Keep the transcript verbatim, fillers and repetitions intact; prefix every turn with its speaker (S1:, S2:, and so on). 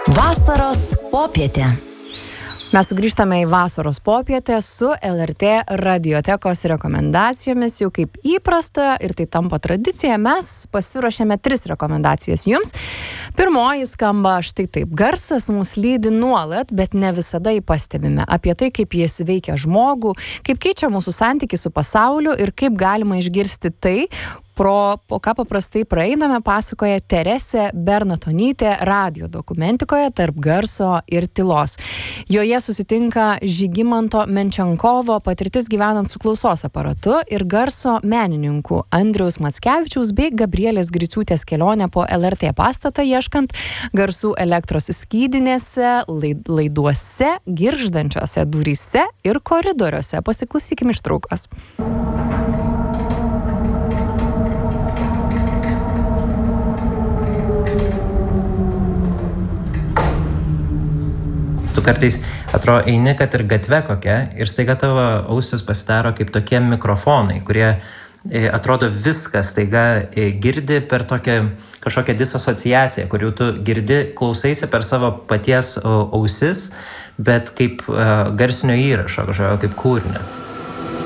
S1: Vasaros popietė.
S2: Mes sugrįžtame į vasaros popietę su L R T radiotekos rekomendacijomis. Jau kaip įprasta ir tai tampa tradicija, mes pasiruošėme tris rekomendacijas jums. Pirmoji skamba štai taip. Garsas mus lydi nuolat, bet ne visada jį pastebime. Apie tai, kaip jis veikia žmogų, kaip keičia mūsų santykį su pasauliu ir kaip galima išgirsti tai, pro, po ką paprastai praeiname, pasakoja Teresė Bernatonytė radijo dokumentikoje Tarp garso ir tylos. Joje susitinka Žygimanto Menčenkovo patirtis gyvenant su klausos aparatu ir garso menininkų Andriaus Mackevičiaus bei Gabrielės Griciūtės kelionė po L R T pastatą ieškant garsų elektros skydinėse, laiduose, girgždančiose duryse ir koridoriuose. Pasiklausykim ištraukos.
S3: Tu kartais atrodo eini, kad ir gatve kokia ir staiga tavo ausis pasidaro kaip tokie mikrofonai, kurie atrodo viską staiga girdi per tokią kažkokią disasociaciją, kur jau tu girdi, klausaisi per savo paties ausis, bet kaip garsinio įrašo, kažkokio kaip kūrinio.